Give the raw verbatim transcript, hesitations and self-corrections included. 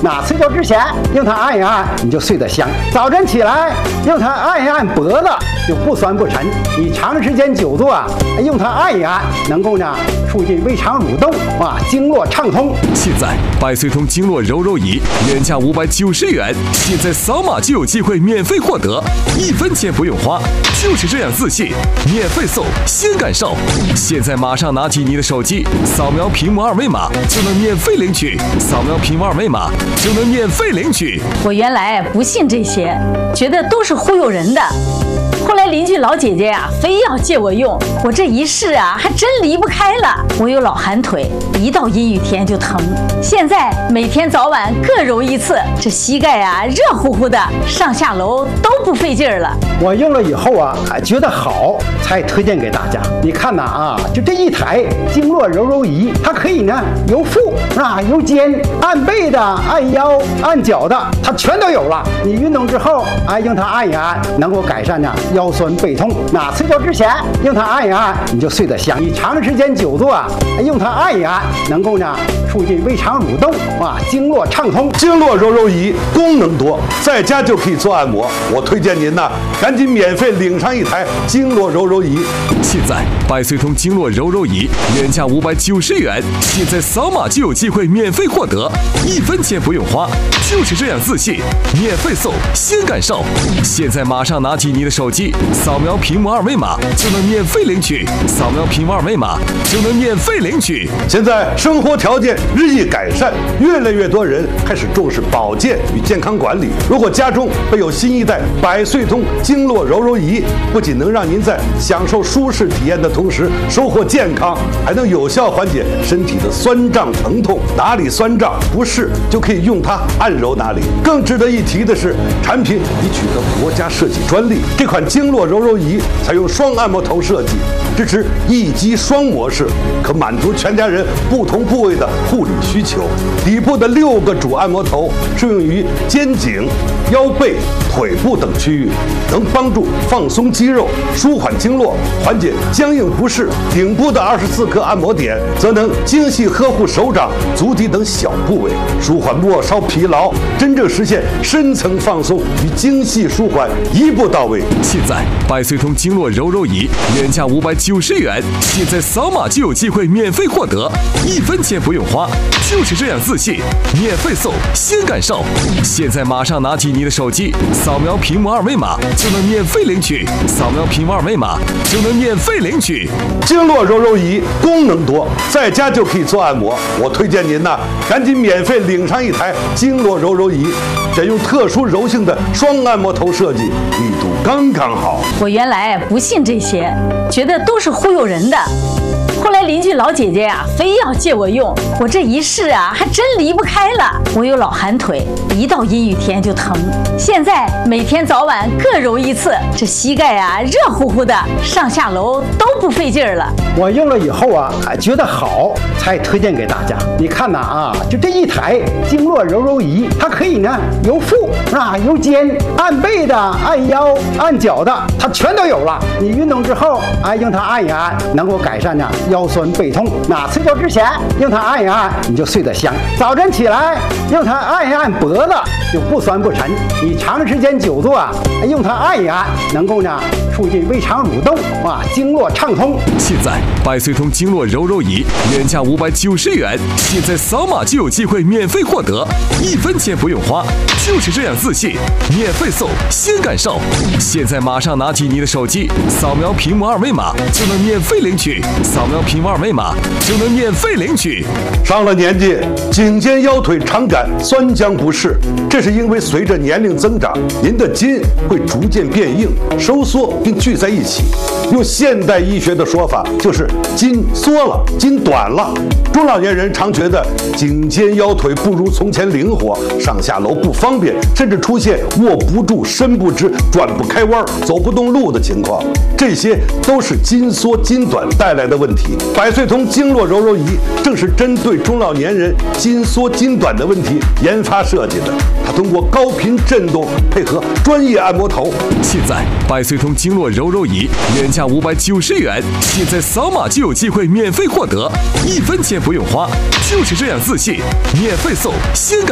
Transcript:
那睡觉之前用它按一按，你就睡得香；早晨起来用它按一按脖子，就不酸不沉。你长时间久坐啊，用它按一按，能够呢促进胃肠蠕动啊，经络畅通。 现在百岁通经络柔柔仪原价五百九十元，现在扫码就有机会免费获得，一分钱不用花，就是这样自信，免费送，先感受。现在马上拿起你的手机，扫描屏幕二维码就能免费领取，扫描屏幕二维码就能免费领取。 我原来不信这些，觉得都是忽悠人的。后来邻居老姐姐呀、啊，非要借我用，我这一试啊，还真离不开了。我有老寒腿，一到阴雨天就疼。现在每天早晚各揉一次，这膝盖啊热乎乎的，上下楼都不费劲儿了。 我用了以后啊，觉得好，才推荐给大家。你看呐啊，就这一台经络柔柔仪，它可以呢由腹啊由肩按背的、按腰、按脚的，它全都有了。你运动之后啊，用它按一按，能够改善呢腰酸背痛。那睡觉之前用它按一按，你就睡得香。你长时间久坐啊，用它按一按，能够呢促进胃肠蠕动啊，经络畅通。 经络柔柔仪功能多，在家就可以做按摩。我推荐您呢，赶紧免费领上一台经络柔柔仪。 现在百岁通经络柔柔仪原价五百九十元，现在扫码就有机会免费获得，一分钱不用花，就是这样自信，免费送，先感受。现在马上拿起你的手机，扫描屏幕二维码就能免费领取，扫描屏幕二维码就能免费领取。 现在生活条件日益改善，越来越多人开始重视保健与健康管理。如果家中备有新一代百岁通经络柔柔仪，不仅能让您在享受舒适体验的同时收获健康，还能有效缓解身体的酸胀疼痛，哪里酸胀不适就可以用它按揉哪里。更值得一提的是，产品已取得国家设计专利。这款经络柔柔仪采用双按摩头设计，支持一机双模式，可满足全家人不同部位的护理需求。底部的六个主按摩头适用于肩颈、腰背、腿部等区域，能帮助放松肌肉、舒缓经络、缓解僵硬不适。顶部的二十四颗按摩点则能精细呵护手掌、足底等小部位，舒缓末梢疲劳，真正实现深层放松与精细舒缓一步到位。 现在百岁通经络柔柔仪原价五百九十元，现在扫码就有机会免费获得，一分钱不用花，就是这样自信，免费送，先感受。现在马上拿起你的手机，扫描屏幕二维码就能免费领取，扫描屏幕二维码就能免费领取。 经络柔柔仪功能多，在家就可以做按摩。我推荐您呢，赶紧免费领上一台经络柔柔仪，选用特殊柔性的双按摩头设计，力度刚刚好。 我原来不信这些，觉得都是忽悠人的。后来邻居老姐姐呀、啊，非要借我用，我这一试啊，还真离不开了。我有老寒腿，一到阴雨天就疼。现在每天早晚各揉一次，这膝盖啊热乎乎的，上下楼都不费劲儿了。 我用了以后啊，觉得好，才推荐给大家。你看呐啊，就这一台经络柔柔仪，它可以呢由腹啊由肩按背的、按腰、按脚的，它全都有了。你运动之后啊，用它按一按，能够改善呢腰酸背痛。那睡觉之前用它按一按，你就睡得香；早晨起来用它按一按脖子，就不酸不沉。你长时间久坐啊，用它按一按，能够呢促进胃肠蠕动啊，经络畅通。 现在百岁通经络柔柔仪原价五百九十元，现在扫码就有机会免费获得，一分钱不用花，就是这样自信，免费送，先感受。现在马上拿起你的手机，扫描屏幕二维码就能免费领取，扫描屏幕二维码就能免费领取。 上了年纪，颈肩腰腿常感酸僵不适，这是因为随着年龄增长，您的筋会逐渐变硬、收缩并聚在一起。用现代医学的说法，就是筋缩了、筋短了。中老年人常觉得颈肩腰腿不如从前灵活，上下楼不方便，甚至出现握不住、伸不直、转不开弯、走不动路的情况。这些都是筋缩筋短带来的问题。百岁通经络柔柔仪正是针对中老年人筋缩筋短的问题研发设计的。它通过高频振动配合专业按摩头。 现在百岁通经络柔柔仪原价五百九十元，现在扫码就有机会免费获得，一分钱不用花，就是这样自信，免费送，先感